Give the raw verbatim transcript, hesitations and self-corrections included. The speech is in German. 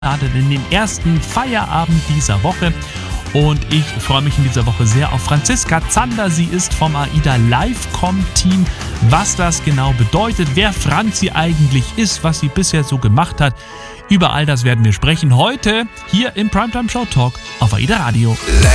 in den ersten Feierabend dieser Woche. Und ich freue mich in dieser Woche sehr auf Franziska Zander. Sie ist vom AIDA Livecom-Team. Was das genau bedeutet, wer Franzi eigentlich ist, was sie bisher so gemacht hat, über all das werden wir sprechen heute hier im Primetime Show Talk auf AIDA Radio.